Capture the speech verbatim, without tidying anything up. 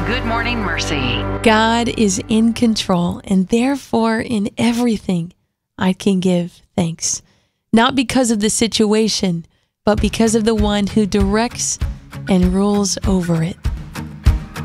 Good Morning Mercy. God is in control, and therefore in everything I can give thanks. Not because of the situation, but because of the one who directs and rules over it.